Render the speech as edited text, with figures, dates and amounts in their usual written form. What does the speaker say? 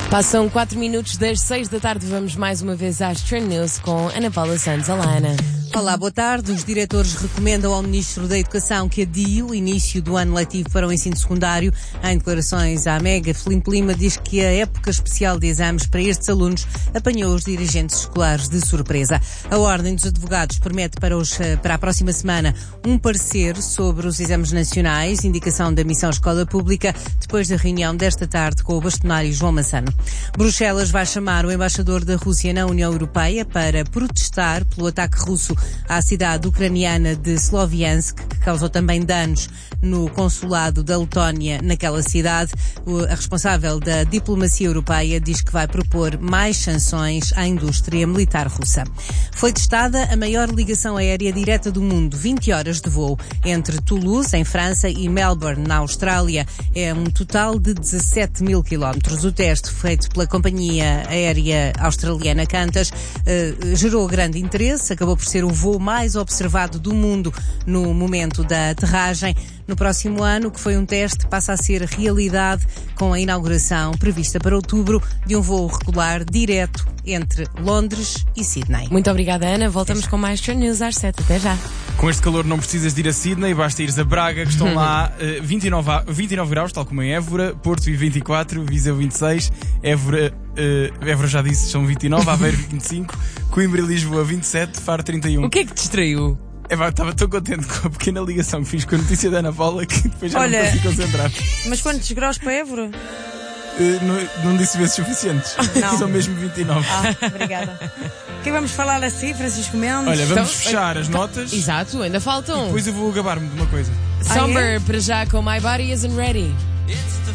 Passam 4 minutos das 6 da tarde. Vamos mais uma vez às Trend News com Ana Paula Santos. Olá, Ana. Olá, boa tarde. Os diretores recomendam ao Ministro da Educação que adie o início do ano letivo para o ensino secundário. Em declarações à Mega, Filipe Lima diz que a época especial de exames para estes alunos apanhou os dirigentes escolares de surpresa. A Ordem dos Advogados promete para a próxima semana um parecer sobre os exames nacionais, indicação da Missão Escola Pública, depois da reunião desta tarde com o bastonário João Massano. Bruxelas vai chamar o embaixador da Rússia na União Europeia para protestar pelo ataque russo à cidade ucraniana de Sloviansk, que causou também danos no consulado da Letónia naquela cidade. A responsável da diplomacia europeia diz que vai propor mais sanções à indústria militar russa. Foi testada a maior ligação aérea direta do mundo, 20 horas de voo entre Toulouse, em França, e Melbourne, na Austrália. É um total de 17 mil quilómetros. O teste, feito pela companhia aérea australiana Qantas, gerou grande interesse, acabou por ser o voo mais observado do mundo no momento da aterragem. No próximo ano, que foi um teste, passa a ser realidade com a inauguração prevista para outubro de um voo regular direto entre Londres e Sydney. Muito obrigada, Ana. Voltamos com mais Trend News às 7. Até já. Com este calor não precisas de ir a Sydney, basta ires a Braga, que estão lá 29 graus, tal como em Évora, Porto 24, Viseu 26, Évora já disse, são 29, Aveiro 25, Coimbra e Lisboa 27, Faro 31. O que é que te distraiu? Estava tão contente com a pequena ligação que fiz com a notícia da Ana Paula que depois já não consegui concentrar. Mas quantos graus para Évora? Não disse vezes suficientes. Não. São mesmo 29. Obrigada. O que vamos falar assim, Francisco Mendes? Olha, vamos fechar as notas. Exato, ainda faltam. Depois eu vou gabar-me de uma coisa. Somber para já com My Body Isn't Ready.